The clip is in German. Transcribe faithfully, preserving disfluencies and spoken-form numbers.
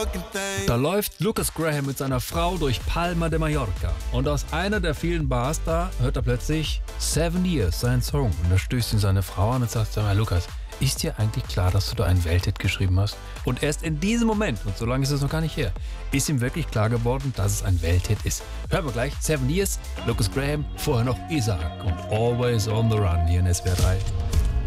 Da läuft Lucas Graham mit seiner Frau durch Palma de Mallorca. Und aus einer der vielen Bars da hört er plötzlich Seven Years, seinen Song. Und da stößt ihn seine Frau an und sagt, sag mal, Lucas, ist dir eigentlich klar, dass du da einen Welthit geschrieben hast? Und erst in diesem Moment, und so lange ist es noch gar nicht her, ist ihm wirklich klar geworden, dass es ein Welthit ist. Hören wir gleich, Seven Years, Lucas Graham, vorher noch Isaac und Always on the Run hier in S W R drei.